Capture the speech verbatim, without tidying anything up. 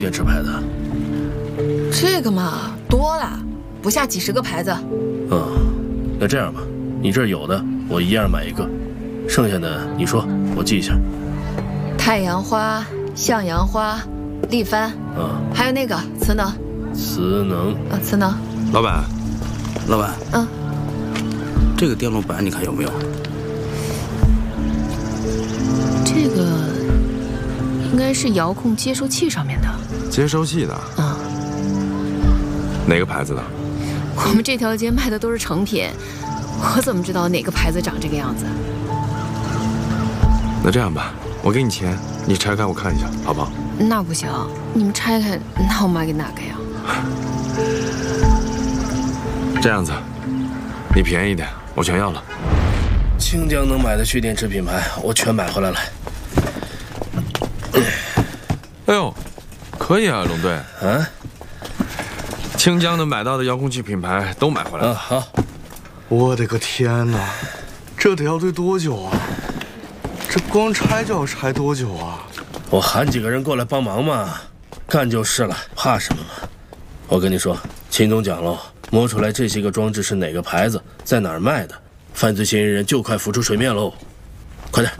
电池牌的？ 这个嘛，多了，不下几十个牌子。 嗯，那这样吧，你这儿有的，我一样买一个，剩下的你说，我记一下。 太阳花、向阳花、立帆， 嗯， 还有那个磁能。 磁能啊，磁能。 老板，老板， 嗯， 这个电路板你看有没有？ 这个应该是遥控接收器上面的。 接收器的？ 嗯。 哪个牌子的？ 我们这条街卖的都是成品，我怎么知道哪个牌子长这个样子？ 那这样吧，我给你钱，你拆开我看一下，好不好？ 那不行，你们拆开，那我买给哪个呀？ 这样子，你便宜一点，我全要了。 清江能买的蓄电池品牌，我全买回来了。 哎呦，可以啊，龙队。 啊？ 清江能买到的遥控器品牌都买回来了。 啊，好。 我的个天哪，这得要堆多久啊？这光拆就要拆多久啊？ 我喊几个人过来帮忙嘛，干就是了，怕什么嘛？我跟你说，秦总讲喽，摸出来这些个装置是哪个牌子，在哪儿卖的，犯罪嫌疑人就快浮出水面喽！快点。